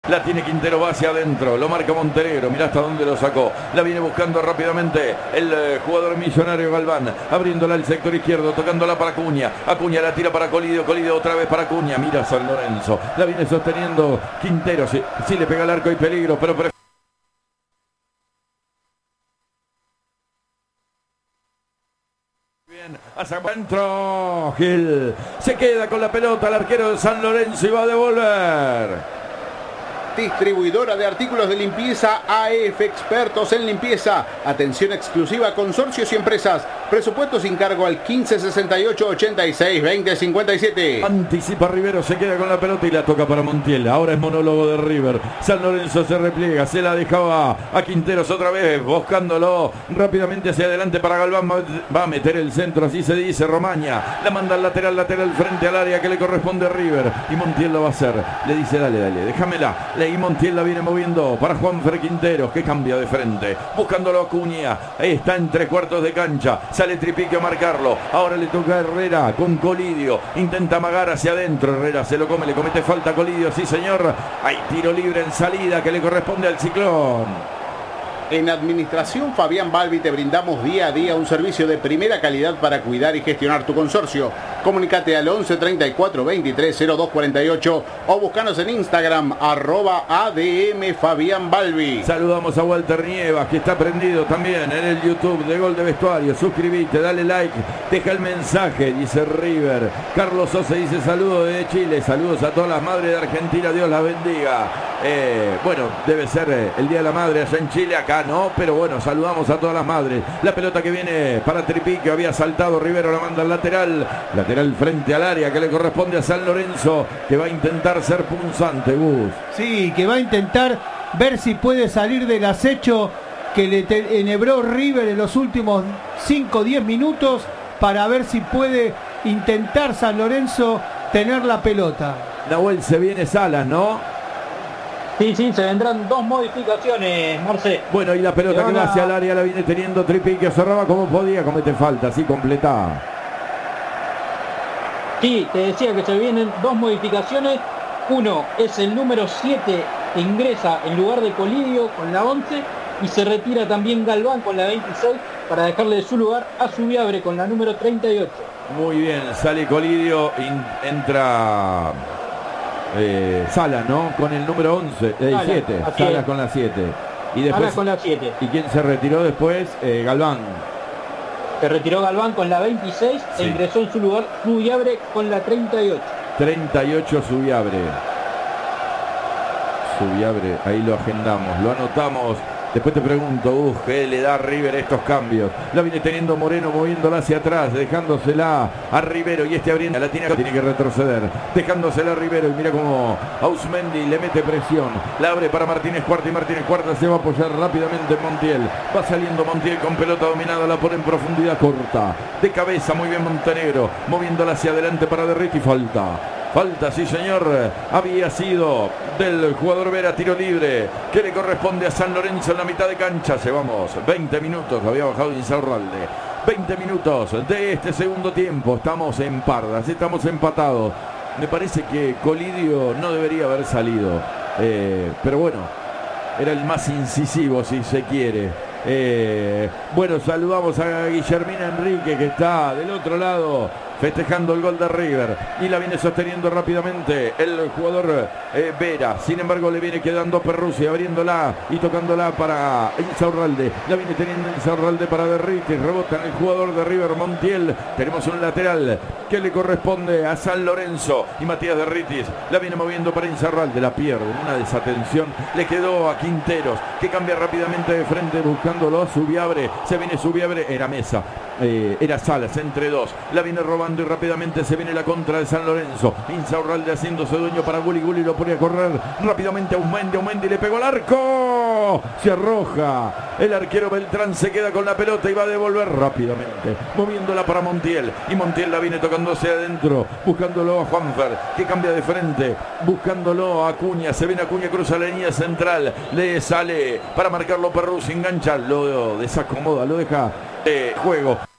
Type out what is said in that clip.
La tiene Quintero, va hacia adentro. Lo marca Montenegro. Mirá hasta dónde lo sacó. La viene buscando rápidamente el jugador millonario Galván. Abriéndola al sector izquierdo. Tocándola para Acuña. Acuña la tira para Colidio. Colidio otra vez para Acuña. Mira San Lorenzo. La viene sosteniendo Quintero. Sí le pega al arco y peligro. Pero hacia adentro, Gil se queda con la pelota, el arquero de San Lorenzo y va a devolver. Distribuidora de artículos de limpieza AF, expertos en limpieza. Atención exclusiva a consorcios y empresas. Presupuesto sin cargo al 1568 86 20 57. Anticipa Rivero, se queda con la pelota y la toca para Montiel. Ahora es monólogo de River. San Lorenzo se repliega, se la dejaba a Quinteros otra vez, buscándolo rápidamente hacia adelante para Galván. Va a meter el centro, así se dice. Romaña la manda al lateral frente al área que le corresponde a River. Y Montiel lo va a hacer. Le dice, dale, déjamela. Y Montiel la viene moviendo para Juanfer Quinteros, que cambia de frente, buscándolo a Acuña. Ahí está en 3/4 de cancha. Sale Tripique a marcarlo. Ahora le toca a Herrera con Colidio. Intenta amagar hacia adentro. Herrera se lo come, le comete falta a Colidio. Sí, señor. Hay tiro libre en salida que le corresponde al Ciclón. En Administración Fabián Balbi te brindamos día a día un servicio de primera calidad para cuidar y gestionar tu consorcio. Comunicate al 11 34 23 02 48 o búscanos en Instagram @ADM Fabián Balbi. Saludamos a Walter Nievas, que está prendido también en el YouTube de Gol de Vestuario. Suscribite, dale like, deja el mensaje, dice River. Carlos Sosa dice saludos de Chile, saludos a todas las madres de Argentina, Dios las bendiga. Bueno, debe ser el Día de la Madre allá en Chile, acá no, pero bueno, saludamos a todas las madres. La pelota que viene para Tripique, había saltado Rivero, la manda al lateral frente al área que le corresponde a San Lorenzo, que va a intentar ser punzante, Gus. Sí, que va a intentar ver si puede salir del acecho que le enhebró River en los últimos 5-10 minutos, para ver si puede intentar San Lorenzo tener la pelota. Nahuel, se viene Salas, ¿no? Sí, se vendrán dos modificaciones, Marce. Bueno, y la pelota que va hacia el área la viene teniendo Tripique, cerraba como podía, comete falta, así completada. Sí, te decía que se vienen dos modificaciones. Uno es el número 7 que ingresa en lugar de Colidio con la 11 y se retira también Galván con la 26 para dejarle su lugar a Subiabre con la número 38. Muy bien, sale Colidio, entra Sala, ¿no? Con el número 11, 7. Sala con la 7. Y después Sala con la 7. ¿Y quién se retiró después? Galván. Se retiró Galván con la 26 e ingresó en su lugar Subiabre con la 38. 38 Subiabre, ahí lo agendamos, lo anotamos. Después te pregunto, ¿qué le da a River estos cambios? La viene teniendo Moreno, moviéndola hacia atrás, dejándosela a Rivero, y abriendo, la tiene que retroceder, dejándosela a Rivero, y mira cómo Ausmendi le mete presión, la abre para Martínez Cuarta, y Martínez Cuarta se va a apoyar rápidamente en Montiel. Va saliendo Montiel con pelota dominada, la pone en profundidad corta, de cabeza, muy bien Montenegro, moviéndola hacia adelante para Derriti, Falta, sí señor, había sido del jugador Vera, tiro libre, que le corresponde a San Lorenzo en la mitad de cancha. Llevamos 20 minutos, había bajado Insaurralde. 20 minutos de este segundo tiempo, estamos en Pardas, estamos empatados. Me parece que Colidio no debería haber salido, pero bueno, era el más incisivo si se quiere. Bueno, saludamos a Guillermina Enrique, que está del otro lado festejando el gol de River, y la viene sosteniendo rápidamente el jugador Vera. Sin embargo, le viene quedando Perruzzi, abriéndola y tocándola para Insaurralde. La viene teniendo Insaurralde para Derriti, rebota en el jugador de River, Montiel. Tenemos un lateral que le corresponde a San Lorenzo, y Matías Derritis la viene moviendo para Insaurralde, la pierde en una desatención, le quedó a Quinteros, que cambia rápidamente de frente buscándolo a Subiabre. Se viene Subiabre, era Mesa, era Salas, entre dos, la viene robando y rápidamente se viene la contra de San Lorenzo. Insaurralde haciéndose dueño para Guli, lo pone a correr rápidamente a Ausmendi, le pegó al arco, se arroja el arquero Beltrán, se queda con la pelota y va a devolver rápidamente, moviéndola para Montiel, y Montiel la viene tocándose adentro, buscándolo a Juanfer, que cambia de frente, buscándolo a Acuña, se viene Acuña, cruza la línea central, le sale para marcarlo Perruzzi, engancha, lo desacomoda, lo deja juego.